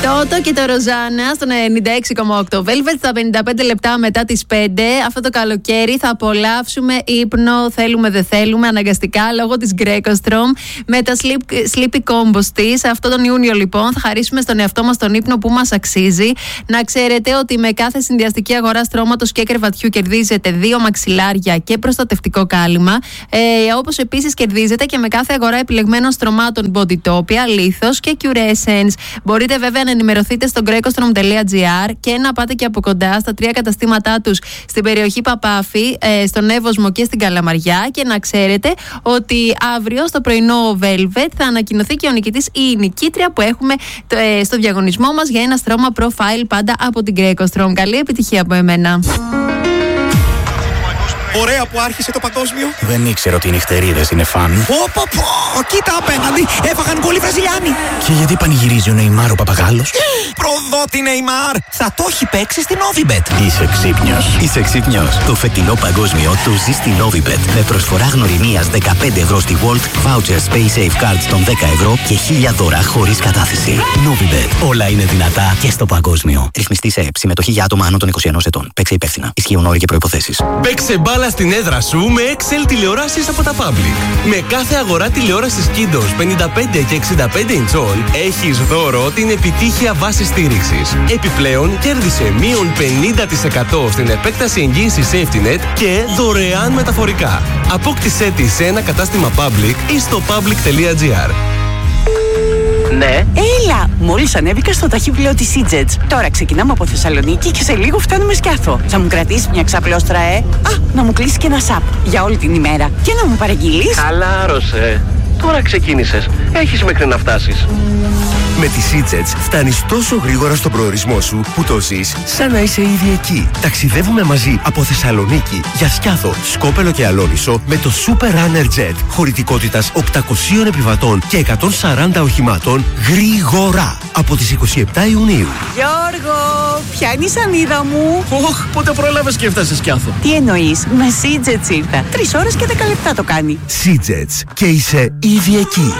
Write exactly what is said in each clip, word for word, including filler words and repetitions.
Τότο και το Ροζάνα στον ενενήντα έξι κόμμα οκτώ. Velvet στα πενήντα πέντε λεπτά μετά τις πέντε. Αυτό το καλοκαίρι θα απολαύσουμε ύπνο, θέλουμε δεν θέλουμε, αναγκαστικά λόγω της Greco-Strom με τα sleep, Sleepy Combos της. Αυτό τον Ιούνιο λοιπόν θα χαρίσουμε στον εαυτό μας τον ύπνο που μας αξίζει. Να ξέρετε ότι με κάθε συνδυαστική αγορά στρώματος και κρεβατιού κερδίζετε δύο μαξιλάρια και προστατευτικό κάλυμα. Ε, όπως επίσης κερδίζετε και με κάθε αγορά επιλεγμένων στρωμάτων Bodytopia, Lithos και Cure Essence. Μπορείτε βέβαια να ενημερωθείτε στο greco-strom τελεία gr και να πάτε και από κοντά στα τρία καταστήματά τους στην περιοχή Παπάφη, στον Εύωσμο και στην Καλαμαριά, και να ξέρετε ότι αύριο στο πρωινό Velvet θα ανακοινωθεί και ο νικητής ή η νικήτρια που έχουμε στο διαγωνισμό μας για ένα στρώμα profile πάντα από την Greco-Strom. Καλή επιτυχία από εμένα. Ωραία που άρχισε το παγκόσμιο. Δεν ήξερα ότι οι νυχτερίδες είναι φαν. Πω πω πω, κοίτα απέναντι, έφαγαν γκολ οι Βραζιλιάνοι. Και γιατί πανηγυρίζει ο Νεϊμάρ ο Παπαγάλος? Προδότη Νεϊμάρ, θα το έχει παίξει στην Novibet. Είσαι ξύπνιος. Είσαι ξύπνιος. Το φετινό παγκόσμιο το ζει στη Novibet. Με προσφορά γνωριμίας δεκαπέντε ευρώ στη Volt, voucher Space Safe Cards των δέκα ευρώ και χίλια δώρα χωρίς κατάθεση. Novibet. Όλα είναι δυνατά και στο παγκόσμιο. Ρυθμιστή σε συμμετοχή για άτομα άνω των είκοσι ενός ετών. Παίξε υπεύθυνα. Ισχύουν όροι και προϋποθέσεις. Παίξε μπάλα στην έδρα σου με Excel τηλεοράσεις από τα Public. Με κάθε αγορά τηλεόρασης Kiddos πενήντα πέντε και εξήντα πέντε ιντσών έχεις δώρο την επιτύχεια βάση στήριξης. Επιπλέον κέρδισε μείον πενήντα τοις εκατό στην επέκταση εγγύησης SafetyNet και δωρεάν μεταφορικά. Απόκτησέ τη σε ένα κατάστημα Public ή στο public τελεία gr. Ναι. Έλα! Μόλις ανέβηκα στο ταχύπλαιο της EasyJet. Τώρα ξεκινάμε από Θεσσαλονίκη και σε λίγο φτάνουμε Σκιάθο. Θα μου κρατήσεις μια ξαπλώστρα, ε? Α, να μου κλείσεις και ένα σαπ για όλη την ημέρα. Και να μου παραγγείλεις. Χαλάρωσε. Τώρα ξεκίνησες. Έχεις μέχρι να φτάσεις. Με τη EasyJet φτάνεις τόσο γρήγορα στον προορισμό σου που το ζεις σαν να είσαι ήδη εκεί. Ταξιδεύουμε μαζί από Θεσσαλονίκη για Σκιάθο, Σκόπελο και Αλόνισο με το Super Runner Jet χωρητικότητας οκτακοσίων επιβατών και εκατόν σαράντα οχημάτων γρήγορα από τις είκοσι επτά Ιουνίου. Γιώργο, ποια είναι η σανίδα μου? Ωχ, πότε πρόλαβες και έφτασες Σκιάθο? Τι εννοείς? Με EasyJet ήρθα. Τρεις ώρες και δέκα λεπτά το κάνει. EasyJet και είσαι ήδη εκεί.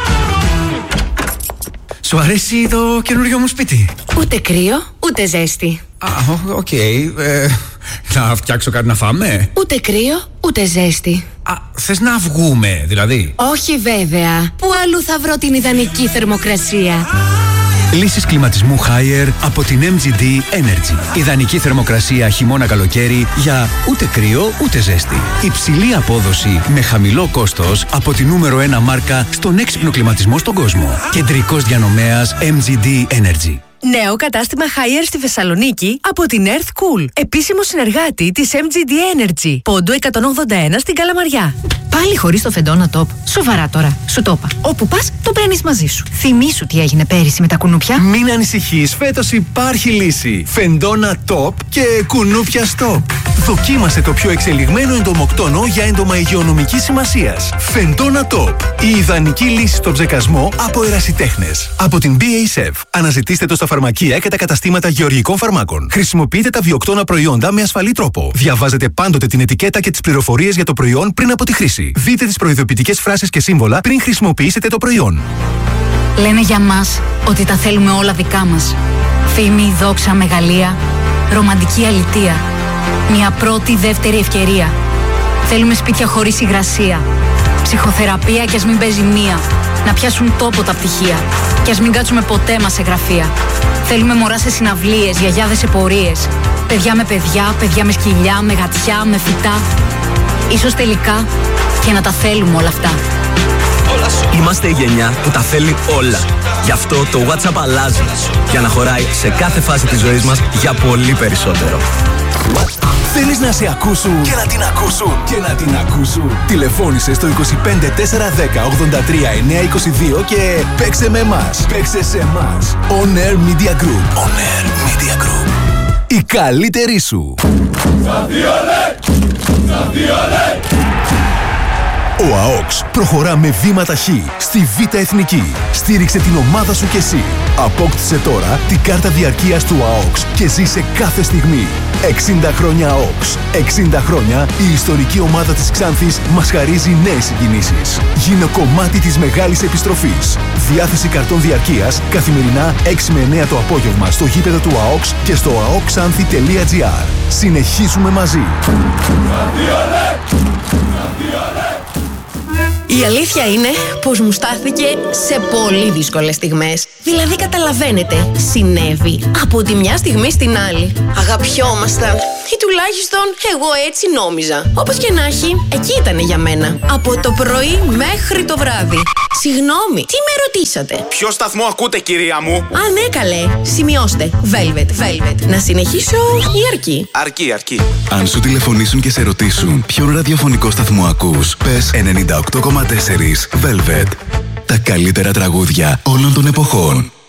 Σου αρέσει το καινούριο μου σπίτι? Ούτε κρύο, ούτε ζέστη. Α, οκ. Okay. Ε, να φτιάξω κάτι να φάμε? Ούτε κρύο, ούτε ζέστη. Α, θες να βγούμε, δηλαδή? Όχι βέβαια. Πού αλλού θα βρω την ιδανική θερμοκρασία? Λύσεις κλιματισμού Haier από την εμ τζι ντι Energy. Ιδανική θερμοκρασία χειμώνα-καλοκαίρι για ούτε κρύο ούτε ζέστη. Υψηλή απόδοση με χαμηλό κόστος από τη νούμερο ένα μάρκα στον έξυπνο κλιματισμό στον κόσμο. Κεντρικός διανομέας εμ τζι ντι Energy. Νέο κατάστημα Haier στη Θεσσαλονίκη από την Earth Cool. Επίσημο συνεργάτη της εμ τζι ντι Energy. Πόντου εκατόν ογδόντα ένα στην Καλαμαριά. Πάλι χωρίς το Φεντόνα Top. Σοβαρά τώρα. Σου το είπα. Όπου πας, το παίρνεις μαζί σου. Θυμήσου τι έγινε πέρυσι με τα κουνούπια. Μην ανησυχείς. Φέτος υπάρχει λύση. Φεντόνα Top και κουνούπια Stop. Δοκίμασε το πιο εξελιγμένο εντομοκτόνο για έντομα υγειονομικής σημασίας. Φεντόνα Top. Η ιδανική λύση στο ψεκασμό από ερασιτέχνες. Από την μπι έι ες εφ. Αναζητήστε το στα φαρμακεία και τα καταστήματα γεωργικών φαρμάκων. Χρησιμοποιείτε τα βιοκτώνα προϊόντα με ασφαλή τρόπο. Διαβάζετε πάντοτε την ετικέτα και τις πληροφορίες για το προϊόν πριν από τη χρήση. Δείτε τις προειδοποιητικές φράσεις και σύμβολα πριν χρησιμοποιήσετε το προϊόν. Λένε για μας ότι τα θέλουμε όλα δικά μας. Φήμη, δόξα, μεγαλεία, ρομαντική αλητεία. Μια πρώτη, δεύτερη ευκαιρία. Θέλουμε σπίτια χωρίς υγρασία. Ψυχοθεραπεία κι ας μην παίζει μία. Να πιάσουν τόπο τα πτυχία. Κι ας μην κάτσουμε ποτέ μας σε γραφεία. Θέλουμε μωρά σε συναυλίες, γιαγιάδες σε πορείες. Παιδιά με παιδιά, παιδιά με σκυλιά, με γατιά, με φυτά. Ίσως τελικά και να τα θέλουμε όλα αυτά. Είμαστε η γενιά που τα θέλει όλα. Γι' αυτό το WhatsApp αλλάζει. Για να χωράει σε κάθε φάση της ζωής μας για πολύ περισσότερο. Θέλεις να σε ακούσουν και να την ακούσουν και να την ακούσουν. Τηλεφώνησε στο είκοσι πέντε τετρακόσια δέκα ογδόντα τρία εννιακόσια είκοσι δύο και παίξε με εμάς. Παίξε σε εμάς. On Air Media Group. On Air Media Group. Η καλύτερη σου. Ο ΑΟΚΣ προχωρά με βήματα χ στη Β' Εθνική. Στήριξε την ομάδα σου κι εσύ. Απόκτησε τώρα την κάρτα διαρκείας του ΑΟΚΣ και ζήσε κάθε στιγμή. εξήντα χρόνια ΑΟΚΣ. εξήντα χρόνια η ιστορική ομάδα της Ξάνθης μας χαρίζει νέες συγκινήσεις. Γίνε κομμάτι της μεγάλης επιστροφής. Διάθεση καρτών διαρκείας καθημερινά έξι με εννέα το απόγευμα στο γήπεδο του ΑΟΚΣ και στο αοξάνθη τελεία τζι άρ. Συνεχίζουμε μαζί. Η αλήθεια είναι πως μου στάθηκε σε πολύ δύσκολες στιγμές. Δηλαδή καταλαβαίνετε, συνέβη από τη μια στιγμή στην άλλη. Αγαπιόμασταν, ή τουλάχιστον εγώ έτσι νόμιζα. Όπως και να έχει, εκεί ήταν για μένα. Από το πρωί μέχρι το βράδυ. Συγγνώμη, τι με ρωτήσατε? Ποιο σταθμό ακούτε, κυρία μου? Α, ναι, καλέ. Σημειώστε. Velvet, Velvet. Να συνεχίσω ή αρκεί? Αρκεί, αρκεί. Αν σου τηλεφωνήσουν και σε ρωτήσουν ποιον ραδιοφωνικό σταθμό ακούς, πες ενενήντα οκτώ κόμμα τέσσερα Velvet. Τα καλύτερα τραγούδια όλων των εποχών.